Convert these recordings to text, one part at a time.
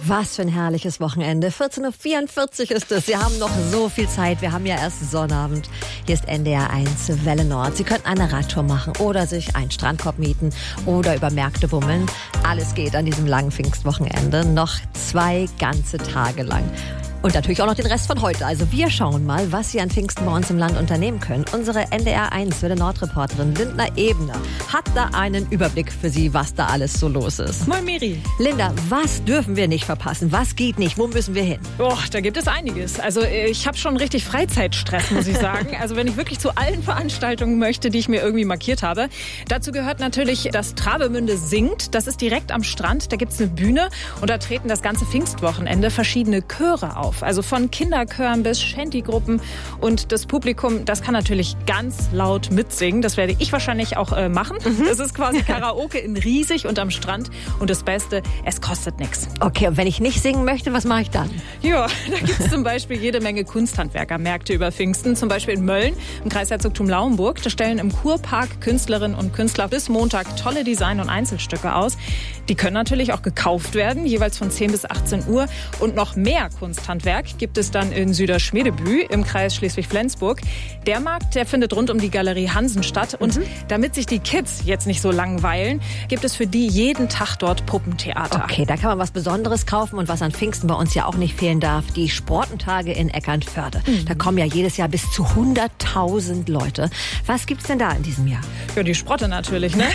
Was für ein herrliches Wochenende. 14.44 Uhr ist es. Sie haben noch so viel Zeit. Wir haben ja erst Sonnabend. Hier ist NDR 1 Welle Nord. Sie könnten eine Radtour machen oder sich einen Strandkorb mieten oder über Märkte bummeln. Alles geht an diesem langen Pfingstwochenende. Noch 2 ganze Tage lang. Und natürlich auch noch den Rest von heute. Also wir schauen mal, was Sie an Pfingsten bei uns im Land unternehmen können. Unsere NDR 1 Welle Nord-Reporterin Lindner Ebner hat da einen Überblick für Sie, was da alles so los ist. Moin Miri. Linda, was dürfen wir nicht verpassen? Was geht nicht? Wo müssen wir hin? Boah, da gibt es einiges. Also ich habe schon richtig Freizeitstress, muss ich sagen. Also wenn ich wirklich zu allen Veranstaltungen möchte, die ich mir irgendwie markiert habe. Dazu gehört natürlich, dass Travemünde singt. Das ist direkt am Strand. Da gibt es eine Bühne und da treten das ganze Pfingstwochenende verschiedene Chöre auf. Also von Kinderchören bis Shanty-Gruppen. Und das Publikum, das kann natürlich ganz laut mitsingen. Das werde ich wahrscheinlich auch machen. Das ist quasi Karaoke in riesig und am Strand. Und das Beste, es kostet nichts. Okay, und wenn ich nicht singen möchte, was mache ich dann? Ja, da gibt es zum Beispiel jede Menge Kunsthandwerkermärkte über Pfingsten. Zum Beispiel in Mölln, im Kreisherzogtum Lauenburg. Da stellen im Kurpark Künstlerinnen und Künstler bis Montag tolle Design- und Einzelstücke aus. Die können natürlich auch gekauft werden, jeweils von 10 bis 18 Uhr. Und noch mehr Kunsthandwerk gibt es dann in Süderschmedebü im Kreis Schleswig-Flensburg. Der Markt, der findet rund um die Galerie Hansen statt. Und damit sich die Kids jetzt nicht so langweilen, gibt es für die jeden Tag dort Puppentheater. Okay, da kann man was Besonderes kaufen und was an Pfingsten bei uns ja auch nicht fehlen darf, die Sportentage in Eckernförde. Da kommen ja jedes Jahr bis zu 100.000 Leute. Was gibt's denn da in diesem Jahr? Ja, die Sprotte natürlich, ne?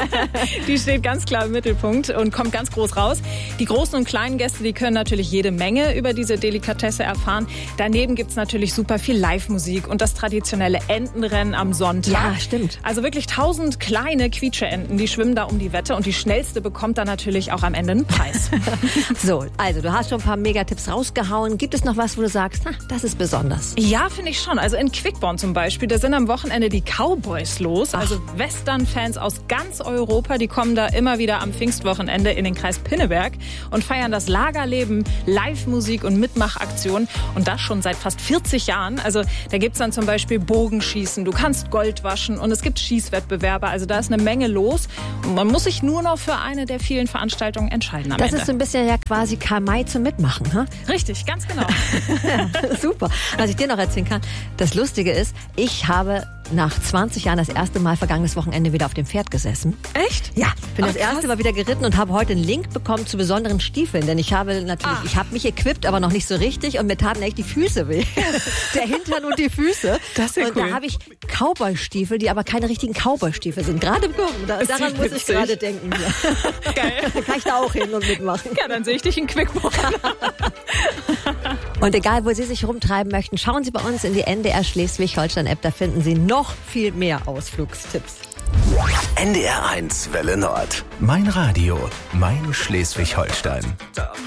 Die steht ganz klar im Mittelpunkt und kommt ganz groß raus. Die großen und kleinen Gäste, die können natürlich jede Menge über diese Delikatesse erfahren. Daneben gibt's natürlich super viel Live-Musik und das traditionelle Entenrennen am Sonntag. Ja, stimmt. Also wirklich 1000 kleine Quietscheenten, die schwimmen da um die Wette und die schnellste bekommt dann natürlich auch am Ende einen Preis. So, also du hast schon ein paar Megatipps rausgehauen. Gibt es noch was, wo du sagst, das ist besonders? Ja, finde ich schon. Also in Quickborn zum Beispiel, da sind am Wochenende die Cowboys los. Also Western-Fans aus ganz Europa, die kommen da immer wieder am Pfingstwochenende in den Kreis Pinneberg und feiern das Lagerleben, Live-Musik und Mitmachaktionen. Und das schon seit fast 40 Jahren. Also da gibt's dann zum Beispiel Bogenschießen, du kannst Gold waschen und es gibt Schießwettbewerbe. Also da ist eine Menge los. Und man muss sich nur noch für eine der vielen Veranstaltungen entscheiden am Ende. Das ist so ein bisschen ja quasi Karl May zum Mitmachen, ne? Richtig, ganz genau. Super. Was ich dir noch erzählen kann, das Lustige ist, ich habe nach 20 Jahren das erste Mal vergangenes Wochenende wieder auf dem Pferd gesessen. Echt? Ja, bin das krass. erste Mal wieder geritten und habe heute einen Link bekommen zu besonderen Stiefeln. Denn ich habe mich equipped, aber noch nicht so richtig und mir taten echt die Füße weh. Der Hintern und die Füße. Das ist ja und cool. da habe ich Cowboy-Stiefel, die aber keine richtigen Cowboy-Stiefel sind. Gerade im Gucken. Daran muss ich gerade denken. Ja. Geil. Kann ich da auch hin und mitmachen. Ja, dann sehe ich dich in Quickborn. Und egal, wo Sie sich rumtreiben möchten, schauen Sie bei uns in die NDR Schleswig-Holstein-App. Da finden Sie noch viel mehr Ausflugstipps. NDR 1 Welle Nord. Mein Radio, mein Schleswig-Holstein.